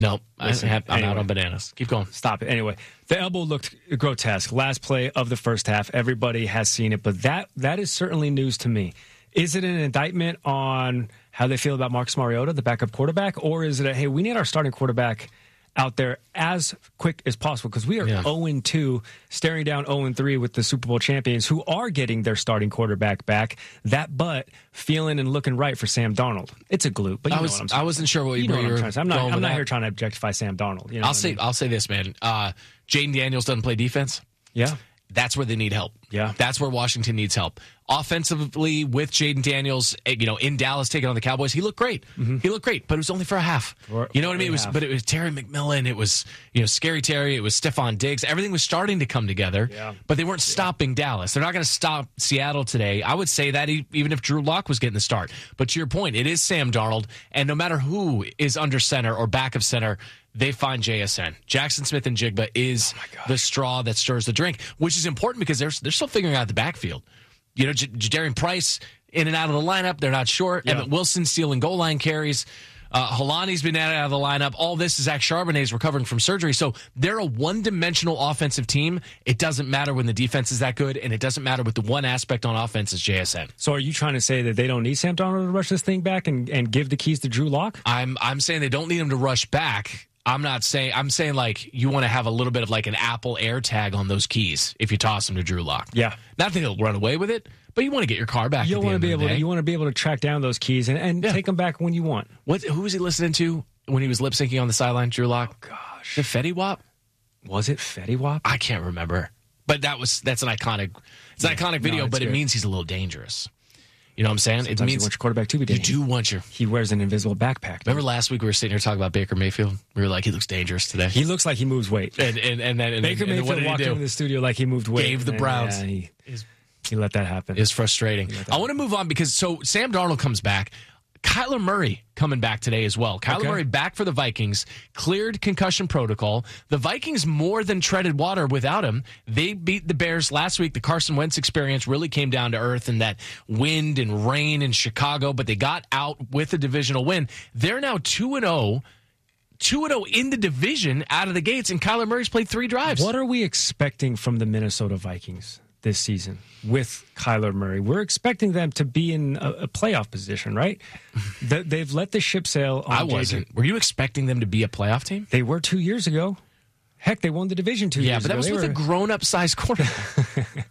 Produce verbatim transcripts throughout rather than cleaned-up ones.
No, Listen, I have, I'm anyway. out on bananas. Keep going. Stop it. Anyway, the elbow looked grotesque. Last play of the first half. Everybody has seen it, but that that is certainly news to me. Is it an indictment on how they feel about Marcus Mariota, the backup quarterback, or is it a, hey, we need our starting quarterback out there as quick as possible because we are Yeah. oh and two, staring down oh and three with the Super Bowl champions who are getting their starting quarterback back. That butt feeling and looking right for Sam Darnold. It's a glute, but you I know was what I'm saying. I wasn't sure what you, You know where what you I'm were trying to say. I'm not, going I'm with not that. here trying to objectify Sam Darnold. You know I'll what I say mean? I'll say this, man. Uh, Jaden Daniels doesn't play defense. Yeah. That's where they need help. Yeah. That's where Washington needs help. Offensively, with Jaden Daniels, eh, you know, in Dallas taking on the Cowboys, he looked great. Mm-hmm. He looked great, but it was only for a half. For, you know what I mean? It was, half. but it was Terry McMillan. It was, you know, Scary Terry. It was Stephon Diggs. Everything was starting to come together, Yeah. but they weren't stopping Dallas. They're not going to stop Seattle today. I would say that e- even if Drew Lock was getting the start. But to your point, it is Sam Darnold, and no matter who is under center or back of center, they find J S N. Jackson Smith and Jigba is Oh the straw that stirs the drink, which is important because they're they're still figuring out the backfield. You know, J- Jadarian Price in and out of the lineup. They're not sure. Yeah. Emmett Wilson stealing goal line carries. Uh, Holani's been in and out of the lineup. All this is Zach Charbonnet is recovering from surgery. So they're a one-dimensional offensive team. It doesn't matter when the defense is that good, and it doesn't matter with the one aspect on offense is J S N. So are you trying to say that they don't need Sam Darnold to rush this thing back and, and give the keys to Drew Lock? I'm I'm saying they don't need him to rush back. I'm not saying I'm saying like you want to have a little bit of like an Apple AirTag on those keys if you toss them to Drew Lock. Yeah. Not that he'll run away with it, but you want to get your car back. You at the want to end be of the able to, day. you want to be able to track down those keys and, and Yeah. take them back when you want. What? Who was he listening to when he was lip syncing on the sideline? Drew Lock. Oh, gosh. The Fetty Wap. Was it Fetty Wap? I can't remember, but that was that's an iconic. It's an Yeah. iconic video, No, it's but it good. means he's a little dangerous. You know what I'm saying? Sometimes it you means want your quarterback to be you dangerous. do want your. He wears an invisible backpack. Remember last week we were sitting here talking about Baker Mayfield. We were like, he looks dangerous today. He looks like he moves weight. and and and then and, Baker and, and what Mayfield did he walked do? into the studio like he moved weight. Gave the and, Browns. Yeah, he, Is- he let that happen. is frustrating. I want to move on because so Sam Darnold comes back. Kyler Murray coming back today as well. Kyler Okay. Murray back for the Vikings, cleared concussion protocol. The Vikings more than treaded water without him. They beat the Bears last week. The Carson Wentz experience really came down to earth and that wind and rain in Chicago, but they got out with a divisional win. They're now two and oh. two and oh in the division out of the gates, and Kyler Murray's played three drives. What are we expecting from the Minnesota Vikings this season with Kyler Murray? We're expecting them to be in a, a playoff position, right? They- They've let the ship sail on I J J. wasn't. Were you expecting them to be a playoff team? They were two years ago. Heck, they won the division two Yeah, years but that ago. was They with were- a grown-up sized quarterback.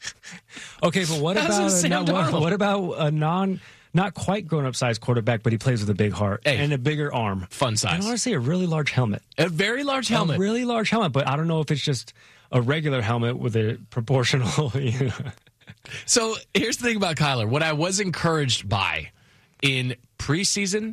Okay, but what That was about with a, Sam not- what, Darnold. what about a non, not quite grown up sized quarterback, but he plays with a big heart Hey. and a bigger arm, Fun and size. honestly, a really large helmet. A very large helmet. A really large helmet, but I don't know if it's just a regular helmet with a proportional. You know. So here's the thing about Kyler. What I was encouraged by in preseason,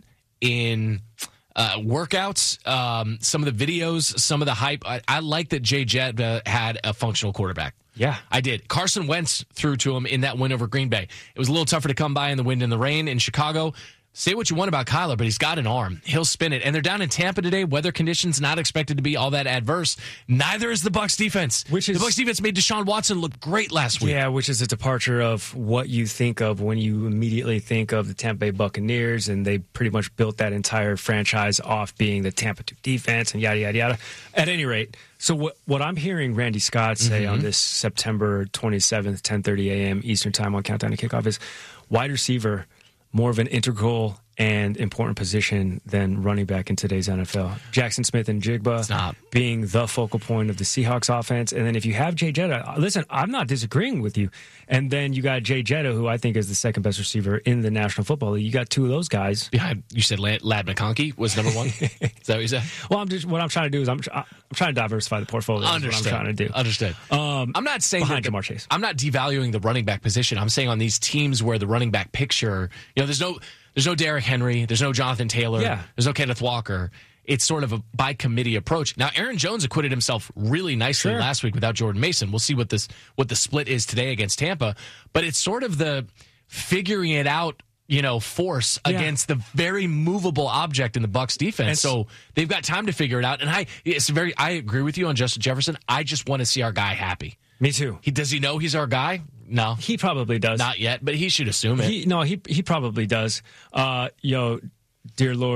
in uh, workouts, um, some of the videos, some of the hype, I, I like that Jay Jett uh, had a functional quarterback. Yeah. I did. Carson Wentz threw to him in that win over Green Bay. It was a little tougher to come by in the wind and the rain in Chicago. Say what you want about Kyler, but he's got an arm. He'll spin it. And they're down in Tampa today. Weather conditions not expected to be all that adverse. Neither is the Bucs defense. Which is- the Bucs defense made Deshaun Watson look great last week. Yeah, which is a departure of what you think of when you immediately think of the Tampa Bay Buccaneers, and they pretty much built that entire franchise off being the Tampa two defense and yada, yada, yada. At any rate, so what, what I'm hearing Randy Scott say Mm-hmm. on this September twenty-seventh, ten thirty a.m. Eastern Time on Countdown to Kickoff is wide receiver, more of an integral and important position than running back in today's N F L. Jackson Smith and Jigba Stop. being the focal point of the Seahawks offense. And then if you have Jay Jetta, listen, I'm not disagreeing with you. And then you got Jay Jetta, who I think is the second best receiver in the National Football League. You got two of those guys. Behind, you said Lad, Lad McConkey was number one? Is that what you said? Well, I'm just what I'm trying to do is I'm I'm trying to diversify the portfolio. Is what I'm Understood. trying to do. Understood. Um, I'm not saying behind that the- Jamar Chase. I'm not devaluing the running back position. I'm saying on these teams where the running back picture, you know, there's no there's no Derrick Henry, there's no Jonathan Taylor, Yeah. there's no Kenneth Walker. It's sort of a by committee approach. Now, Aaron Jones acquitted himself really nicely Sure. last week without Jordan Mason. We'll see what this what the split is today against Tampa, but it's sort of the figuring it out, you know, force Yeah. against the very movable object in the Bucs defense. And- so they've got time to figure it out. And I, it's very, I agree with you on Justin Jefferson. I just want to see our guy happy. Me too. He does he know he's our guy? No, He probably does. not yet, but he should assume it. He no, he he probably does. Uh, yo, dear Lord,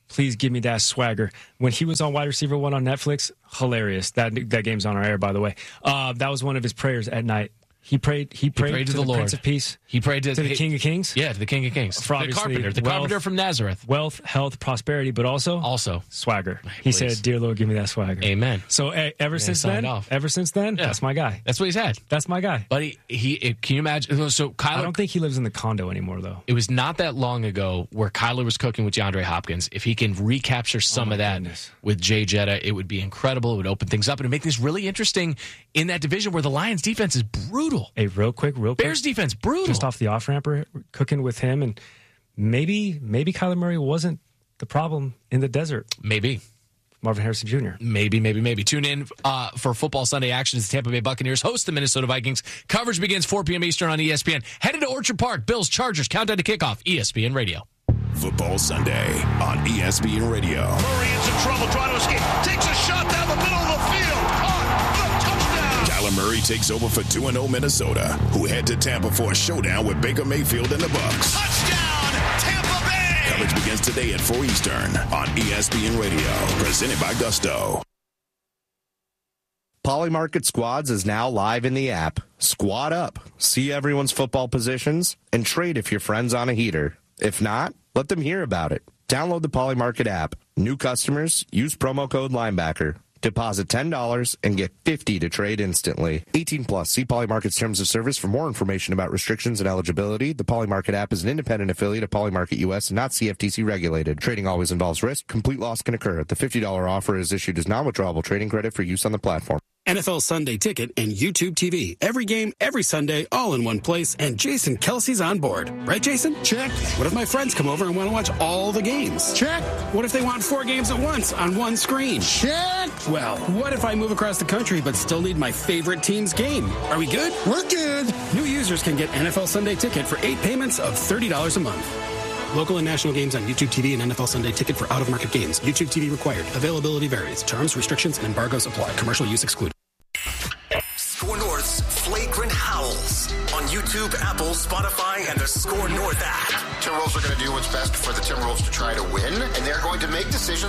Please give me that swagger. When he was on Wide Receiver One on Netflix, hilarious. That that game's on our air, by the way. Uh, that was one of his prayers at night. He prayed. He prayed, he prayed to, to the, the Lord. Prince of Peace. He prayed to, to the he, King of Kings. Yeah, to the King of Kings. For the carpenter, the wealth, carpenter from Nazareth. Wealth, health, prosperity, but also also swagger. He Please. said, "Dear Lord, give me that swagger." Amen. So eh, ever Yeah, since then, off. ever since then, Yeah. that's my guy. That's what he's had. That's my guy. But he, he it, can you imagine? So Kyler, I don't think he lives in the condo anymore, though. it was not that long ago where Kyler was cooking with DeAndre Hopkins. If he can recapture some Oh, of that goodness. with Jay Jetta, it would be incredible. It would open things up and make things really interesting in that division where the Lions' defense is brutal. Hey, real quick, real quick. Bears' defense brutal. Just off the off ramper, cooking with him, and maybe maybe Kyler Murray wasn't the problem in the desert. Maybe. Marvin Harrison Junior Maybe, maybe, maybe. Tune in uh, for Football Sunday action as the Tampa Bay Buccaneers host the Minnesota Vikings. Coverage begins four p.m. Eastern on E S P N. Headed to Orchard Park. Bills, Chargers, countdown to kickoff. E S P N Radio. Football Sunday on E S P N Radio. Murray in some trouble trying to escape. Takes a shot down the middle of the field. Caught. The touchdown. Kyler Murray takes over for two and oh Minnesota, who head to Tampa for a showdown with Baker Mayfield and the Bucs. Touchdown, Tampa Bay. Coverage begins today at four Eastern on E S P N Radio. Presented by Gusto. Polymarket Squads is now live in the app. Squad up, see everyone's football positions, and trade if your friend's on a heater. If not, let them hear about it. Download the Polymarket app. New customers, use promo code Linebacker. Deposit ten dollars and get fifty dollars to trade instantly. eighteen plus. See Polymarket's terms of service for more information about restrictions and eligibility. The Polymarket app is an independent affiliate of Polymarket U S and not C F T C regulated. Trading always involves risk. Complete loss can occur. The fifty dollars offer is issued as non-withdrawable trading credit for use on the platform. N F L Sunday Ticket and YouTube T V. Every game, every Sunday, all in one place, and Jason Kelsey's on board. Right, Jason? Check. What if my friends come over and want to watch all the games? Check. What if they want four games at once on one screen? Check. Well, what if I move across the country but still need my favorite team's game? Are we good? We're good. New users can get N F L Sunday Ticket for eight payments of thirty dollars a month. Local and national games on YouTube T V and N F L Sunday Ticket for out-of-market games. YouTube T V required. Availability varies. Terms, restrictions, and embargoes apply. Commercial use excluded. Score North's Flagrant Howls on YouTube, Apple, Spotify, and the Score North app. Timberwolves are going to do what's best for the Timberwolves to try to win, and they're going to make decisions